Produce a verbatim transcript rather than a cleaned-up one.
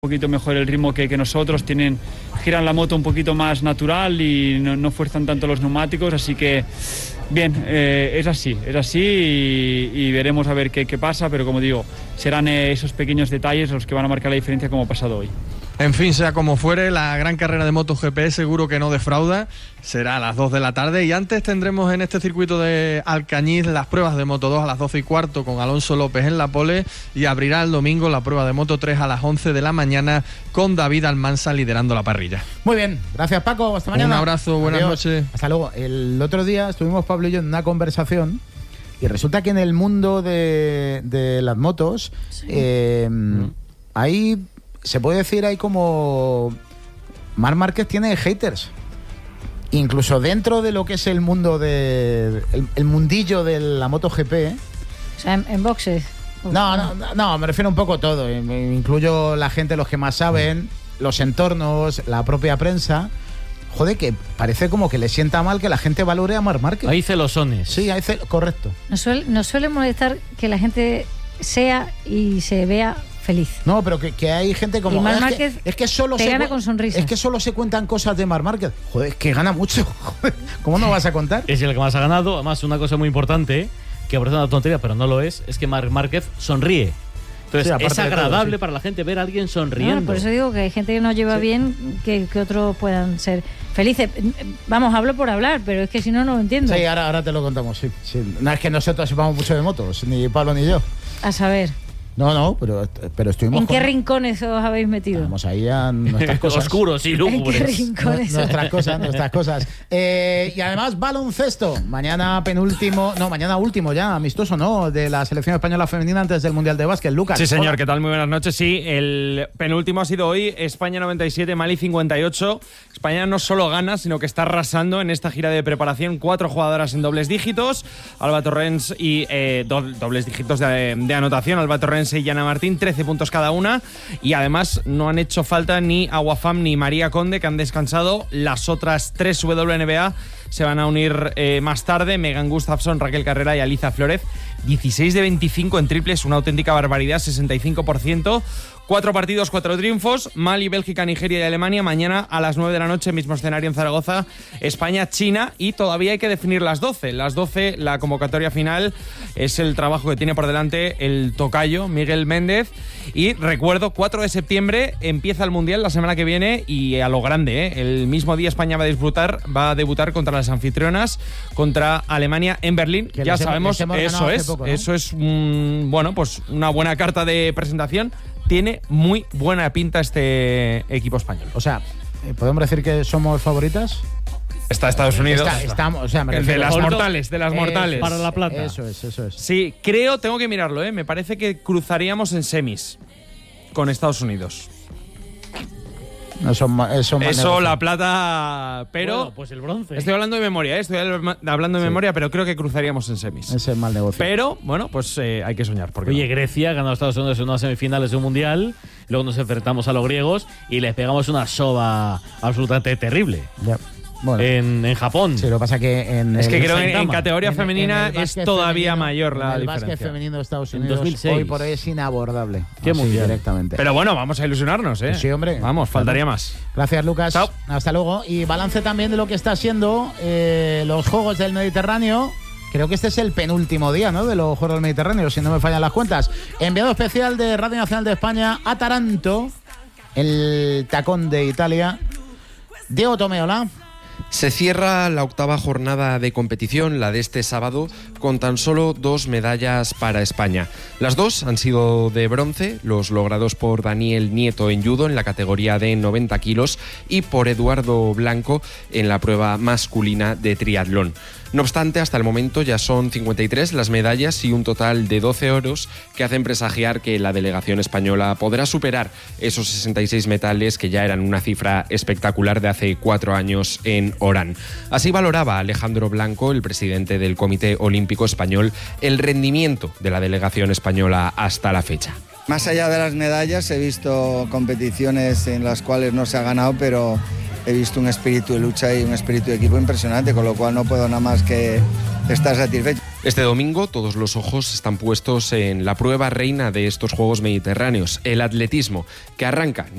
un poquito mejor el ritmo que, que nosotros, tienen, giran la moto un poquito más natural y no, no fuerzan tanto los neumáticos, así que bien, eh, es así, es así y, y veremos a ver qué, qué pasa, pero como digo, serán eh, esos pequeños detalles los que van a marcar la diferencia como ha pasado hoy. En fin, sea como fuere, la gran carrera de MotoGP seguro que no defrauda, será a las dos de la tarde y antes tendremos en este circuito de Alcañiz las pruebas de Moto dos a las doce y cuarto con Alonso López en la pole y abrirá el domingo la prueba de Moto tres a las once de la mañana con David Almansa liderando la parrilla. Muy bien, gracias Paco, hasta mañana. Un abrazo, buenas Adiós. noches. Hasta luego. El otro día estuvimos Pablo y yo en una conversación y resulta que en el mundo de, de las motos sí. eh, mm. hay... Se puede decir, hay como... Marc Márquez tiene haters. Incluso dentro de lo que es el mundo de... El, el mundillo de la MotoGP. O sea, en, en boxes. No, no, no, no, me refiero un poco a todo. Incluyo la gente, los que más saben, los entornos, la propia prensa. Joder, que parece como que le sienta mal que la gente valore a Marc Márquez. Hay celosones. Sí, hay cel... correcto. Nos suele, nos suele molestar que la gente sea y se vea feliz. No, pero que, que hay gente como... Y Marc es, Márquez que, es que solo te se gana con sonrisa. Es que solo se cuentan cosas de Marc Márquez. Joder, es que gana mucho. Joder, ¿cómo no vas a contar? Es el que más ha ganado. Además, una cosa muy importante, que parece una tontería, pero no lo es, es que Marc Márquez sonríe. Entonces, sí, es agradable todo, sí. para la gente ver a alguien sonriendo. No, por eso digo que hay gente que no lleva sí. bien que, que otros puedan ser felices. Vamos, hablo por hablar, pero es que si no, no lo entiendo. Sí, ahora, ahora te lo contamos, sí, sí. No es que nosotros sepamos mucho de motos, ni Pablo ni yo. A saber... No, no, pero, pero estuvimos... ¿En qué con... rincones os habéis metido? Vamos ahí a nuestras cosas. Oscuros y lúgubres. ¿En qué rincones? Nuestras cosas, nuestras cosas. Eh, y además, baloncesto. Mañana penúltimo... No, mañana último ya, amistoso, ¿no? De la selección española femenina antes del Mundial de Básquet. Lucas. Sí, señor, hola. ¿Qué tal? Muy buenas noches. Sí, el penúltimo ha sido hoy. España noventa y siete, Mali cincuenta y ocho. España no solo gana, sino que está arrasando en esta gira de preparación. Cuatro jugadoras en dobles dígitos. Alba Torrens y... Eh, do, dobles dígitos de, de anotación. Alba Torrens y Yana Martín. trece puntos cada una y además no han hecho falta ni Aguafam ni María Conde, que han descansado. Las otras tres W N B A se van a unir eh, más tarde. Megan Gustafson, Raquel Carrera y Aliza Flórez. dieciséis de veinticinco en triples, una auténtica barbaridad, sesenta y cinco por ciento. Cuatro partidos, cuatro triunfos. Mali, Bélgica, Nigeria y Alemania. Mañana a las nueve de la noche, mismo escenario en Zaragoza. España, China. Y todavía hay que definir las doce. Las doce, la convocatoria final, es el trabajo que tiene por delante el tocayo, Miguel Méndez. Y recuerdo, cuatro de septiembre empieza el Mundial la semana que viene y a lo grande, ¿eh? El mismo día España va a disfrutar, va a debutar contra las anfitrionas, contra Alemania en Berlín. Que ya sabemos, hemos, eso es, poco, ¿no? Eso es, un, bueno, pues una buena carta de presentación. Tiene muy buena pinta este equipo español. O sea, ¿podemos decir que somos favoritas? Está Estados Unidos. Está, estamos, o sea, me de las mortales, de las mortales. Para la plata. Eso es, eso es. Sí, creo, tengo que mirarlo, ¿eh? Me parece que cruzaríamos en semis con Estados Unidos. No son, son Eso, la plata, pero... Bueno, pues el bronce. Estoy hablando de memoria, ¿eh? Estoy hablando de sí. memoria, pero creo que cruzaríamos en semis. Es el mal negocio. Pero, bueno, pues eh, hay que soñar. Oye, no? Grecia ha ganado a Estados Unidos en unas semifinales de un mundial, luego nos enfrentamos a los griegos y les pegamos una soba absolutamente terrible. Ya. Bueno, en, en Japón. Sí, lo que pasa que en es que el, creo que en, en categoría en, femenina en es todavía femenino, mayor la el diferencia. El básquet femenino de Estados Unidos dos mil seis. hoy por hoy es inabordable. Qué mundial. Directamente. Pero bueno, vamos a ilusionarnos, ¿eh? Pues sí, hombre. Vamos, faltaría bueno. más. Gracias, Lucas. Chao. Hasta luego. Y balance también de lo que está siendo eh, los Juegos del Mediterráneo. Creo que este es el penúltimo día, ¿no?, de los Juegos del Mediterráneo, si no me fallan las cuentas. Enviado especial de Radio Nacional de España a Taranto, el tacón de Italia. Diego Tomeola. Se cierra la octava jornada de competición, la de este sábado, con tan solo dos medallas para España. Las dos han sido de bronce, los logrados por Daniel Nieto en judo en la categoría de noventa kilos y por Eduardo Blanco en la prueba masculina de triatlón. No obstante, hasta el momento ya son cincuenta y tres las medallas y un total de doce oros que hacen presagiar que la delegación española podrá superar esos sesenta y seis metales que ya eran una cifra espectacular de hace cuatro años en Orán. Así valoraba Alejandro Blanco, el presidente del Comité Olímpico Español, el rendimiento de la delegación española hasta la fecha. Más allá de las medallas, he visto competiciones en las cuales no se ha ganado, pero he visto un espíritu de lucha y un espíritu de equipo impresionante, con lo cual no puedo nada más que estar satisfecho. Este domingo todos los ojos están puestos en la prueba reina de estos Juegos Mediterráneos, el atletismo, que arranca